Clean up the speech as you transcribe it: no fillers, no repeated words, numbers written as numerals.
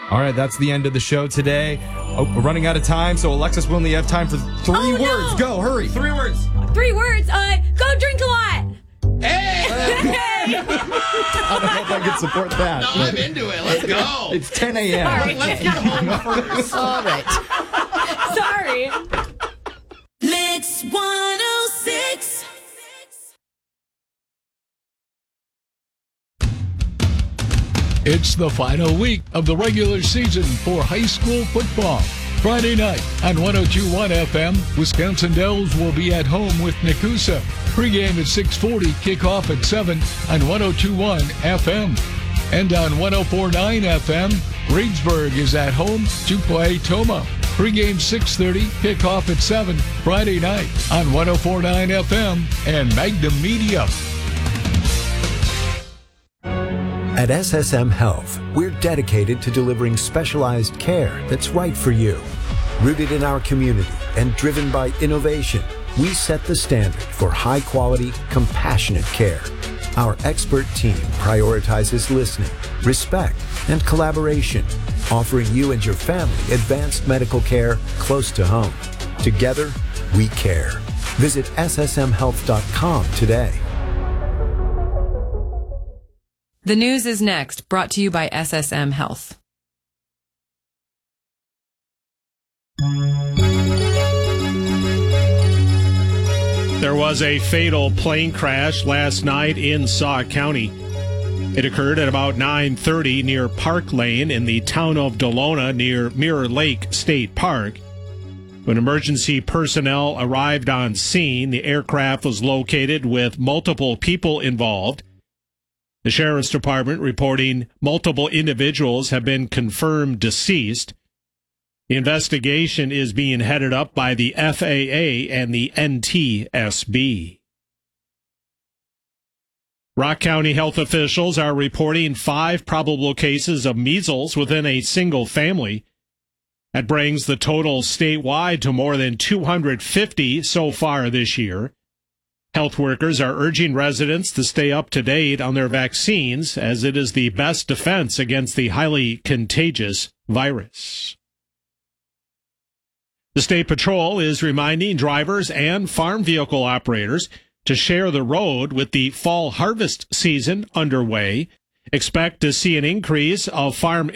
All right, that's the end of the show today. Oh, we're running out of time, so Alexis, we only have time for 3 words. No. Go, hurry. 3 words. 3 words. Go drink a lot. Hey! Hey. I don't know if I can support that. No, I'm into it. Let's go. It's 10 a.m. Sorry. Let's get home first. All right. Sorry. Mix 106. It's the final week of the regular season for high school football. Friday night on 102.1 FM, Wisconsin Dells will be at home with Nakusa. Pre-game at 6:40, kickoff at 7 on 102.1 FM. And on 104.9 FM, Reedsburg is at home to play Toma. Pre-game 6:30, kickoff at 7 Friday night on 104.9 FM and Magnum Media. At SSM Health, we're dedicated to delivering specialized care that's right for you. Rooted in our community and driven by innovation, we set the standard for high-quality, compassionate care. Our expert team prioritizes listening, respect, and collaboration, offering you and your family advanced medical care close to home. Together, we care. Visit ssmhealth.com today. The news is next, brought to you by SSM Health. There was a fatal plane crash last night in Sauk County. It occurred at about 9:30 near Park Lane in the town of Delona near Mirror Lake State Park. When emergency personnel arrived on scene, the aircraft was located with multiple people involved. The Sheriff's Department reporting multiple individuals have been confirmed deceased. The investigation is being headed up by the FAA and the NTSB. Rock County health officials are reporting 5 probable cases of measles within a single family. That brings the total statewide to more than 250 so far this year. Health workers are urging residents to stay up to date on their vaccines, as it is the best defense against the highly contagious virus. The State Patrol is reminding drivers and farm vehicle operators to share the road with the fall harvest season underway. Expect to see an increase of farm